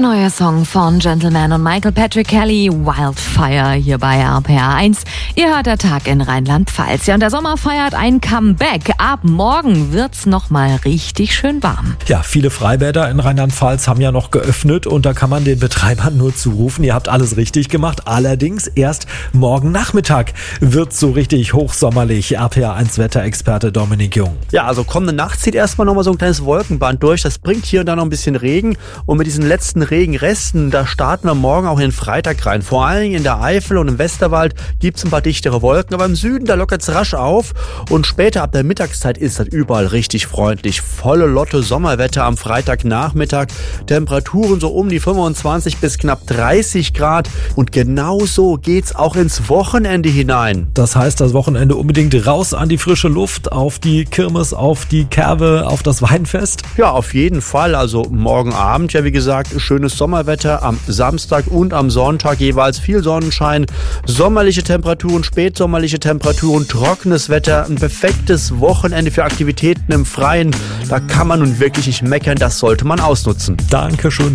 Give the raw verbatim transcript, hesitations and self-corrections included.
Der neue Song von Gentleman und Michael Patrick Kelly, Wildfire, hier bei R P R eins. Ihr hört der Tag in Rheinland-Pfalz. Ja, und der Sommer feiert ein Comeback. Ab morgen wird's nochmal richtig schön warm. Ja, viele Freibäder in Rheinland-Pfalz haben ja noch geöffnet und da kann man den Betreibern nur zurufen, ihr habt alles richtig gemacht. Allerdings erst morgen Nachmittag wird's so richtig hochsommerlich. R P R eins Wetterexperte Dominik Jung. Ja, also kommende Nacht zieht erstmal nochmal so ein kleines Wolkenband durch. Das bringt hier und da noch ein bisschen Regen. Und mit diesen letzten Regenresten, da starten wir morgen auch in den Freitag rein. Vor allen Dingen in der Eifel und im Westerwald gibt es ein paar dichtere Wolken. Aber im Süden, da lockert es rasch auf. Und später ab der Mittagszeit ist das überall richtig freundlich. Volle Lotte Sommerwetter am Freitagnachmittag. Temperaturen so um die fünfundzwanzig bis knapp dreißig Grad. Und genauso geht's auch ins Wochenende hinein. Das heißt, das Wochenende unbedingt raus an die frische Luft, auf die Kirmes, auf die Kerbe, auf das Weinfest? Ja, auf jeden Fall. Also morgen Abend, ja wie gesagt, schönes Sommerwetter. Am Samstag und am Sonntag jeweils viel Sonnenschein. Sommerliche Temperaturen, spätsommerliche Temperaturen, trockenes Wetter. Ein perfektes Wochenende für Aktivitäten im Freien. Da kann man nun wirklich nicht meckern. Das sollte man ausnutzen. Dankeschön.